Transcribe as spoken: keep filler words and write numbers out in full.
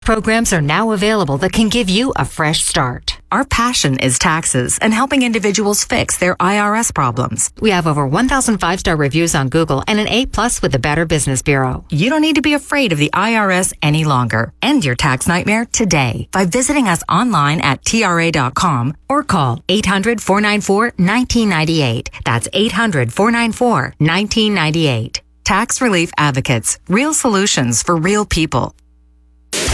Programs are now available that can give you a fresh start. Our passion is taxes and helping individuals fix their I R S problems. We have over one thousand five-star reviews on Google and an A plus with the Better Business Bureau. You don't need to be afraid of the I R S any longer. End your tax nightmare today by visiting us online at T R A dot com or call eight hundred, four nine four, one nine nine eight. That's eight hundred, four nine four, one nine nine eight. Tax Relief Advocates. Real solutions for real people.